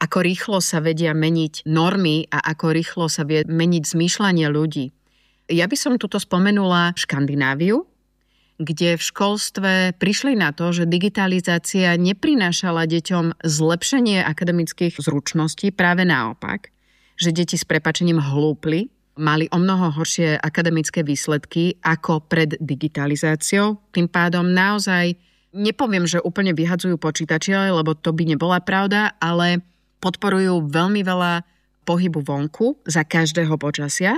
ako rýchlo sa vedia meniť normy a ako rýchlo sa vie meniť zmýšľanie ľudí. Ja by som tuto spomenula Škandináviu, kde v školstve prišli na to, že digitalizácia neprinášala deťom zlepšenie akademických zručností, práve naopak, že deti s prepáčením hlúpli, mali omnoho horšie akademické výsledky ako pred digitalizáciou. Tým pádom naozaj, nepoviem, že úplne vyhadzujú počítače, lebo to by nebola pravda, ale podporujú veľmi veľa pohybu vonku za každého počasia.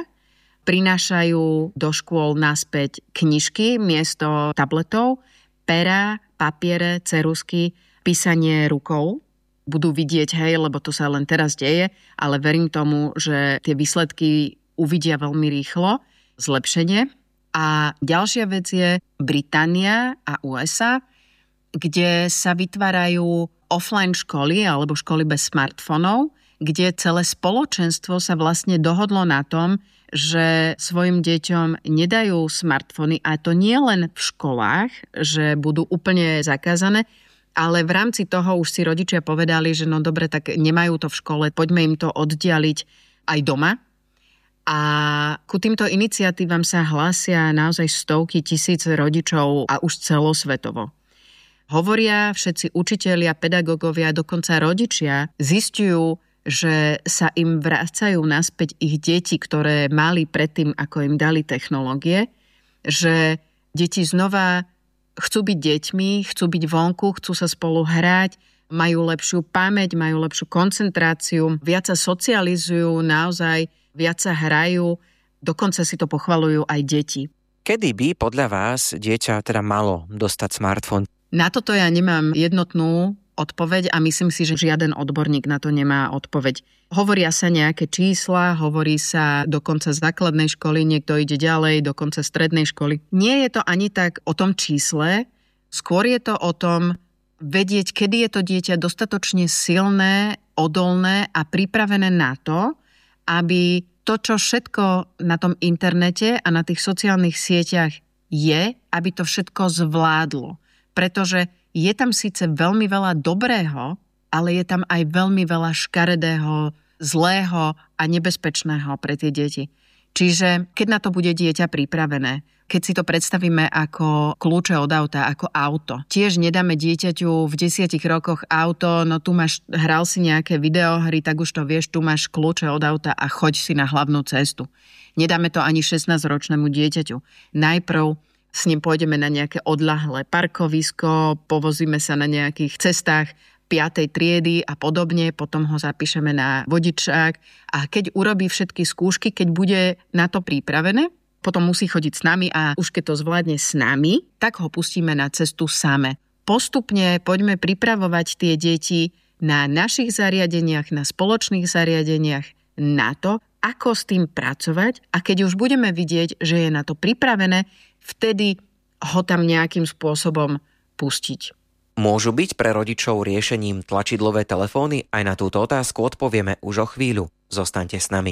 Prinášajú do škôl naspäť knižky miesto tabletov, pera, papiere, ceruzky, písanie rukou. Budú vidieť, lebo to sa len teraz deje, ale verím tomu, že tie výsledky uvidia veľmi rýchlo, zlepšenie. A ďalšia vec je Británia a USA, kde sa vytvárajú offline školy alebo školy bez smartfónov, kde celé spoločenstvo sa vlastne dohodlo na tom, že svojim deťom nedajú smartfóny, a to nie len v školách, že budú úplne zakázané, ale v rámci toho už si rodičia povedali, že no dobre, tak nemajú to v škole, poďme im to oddialiť aj doma. A ku týmto iniciatívam sa hlásia naozaj stovky tisíc rodičov a už celosvetovo. Hovoria všetci učitelia, pedagógovia, dokonca rodičia zisťujú, že sa im vracajú naspäť ich deti, ktoré mali predtým, ako im dali technológie, že deti znova chcú byť deťmi, chcú byť vonku, chcú sa spolu hrať, majú lepšiu pamäť, majú lepšiu koncentráciu, viac sa socializujú, naozaj viac sa hrajú, dokonca si to pochvaľujú aj deti. Kedy by podľa vás dieťa teda malo dostať smartfón? Na toto ja nemám jednotnú odpoveď a myslím si, že žiaden odborník na to nemá odpoveď. Hovoria sa nejaké čísla, hovorí sa do konca základnej školy, niekto ide ďalej, do konca strednej školy. Nie je to ani tak o tom čísle, skôr je to o tom vedieť, kedy je to dieťa dostatočne silné, odolné a pripravené na to, aby to, čo všetko na tom internete a na tých sociálnych sieťach je, aby to všetko zvládlo. Pretože je tam síce veľmi veľa dobrého, ale je tam aj veľmi veľa škaredého, zlého a nebezpečného pre tie deti. Čiže keď na to bude dieťa pripravené, keď si to predstavíme ako kľúče od auta, ako auto. Tiež nedáme dieťaťu v 10 rokoch auto, no tu máš, hral si nejaké videohry, tak už to vieš, tu máš kľúče od auta a choď si na hlavnú cestu. Nedáme to ani 16-ročnému dieťaťu. Najprv s ním pôjdeme na nejaké odľahlé parkovisko, povozíme sa na nejakých cestách 5. triedy a podobne, potom ho zapíšeme na vodičák a keď urobí všetky skúšky, keď bude na to pripravené, potom musí chodiť s nami a už keď to zvládne s nami, tak ho pustíme na cestu same. Postupne poďme pripravovať tie deti na našich zariadeniach, na spoločných zariadeniach, na to, ako s tým pracovať a keď už budeme vidieť, že je na to pripravené, vtedy ho tam nejakým spôsobom pustiť. Môžu byť pre rodičov riešením tlačidlové telefóny? Aj na túto otázku odpovieme už o chvíľu. Zostaňte s nami.